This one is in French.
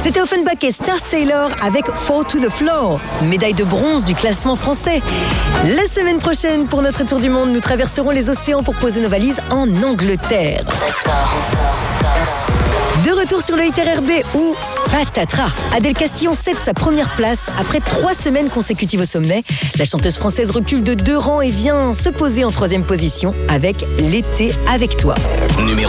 C'était Offenbach et Star Sailor avec Fall to the Floor, médaille de bronze du classement français. La semaine prochaine, pour notre tour du monde, nous traverserons les océans pour poser nos valises en Angleterre. De retour sur le Hit RRB où, patatras, Adèle Castillon cède sa première place après 3 semaines consécutives au sommet. La chanteuse française recule de 2 rangs et vient se poser en 3e position avec L'été avec toi.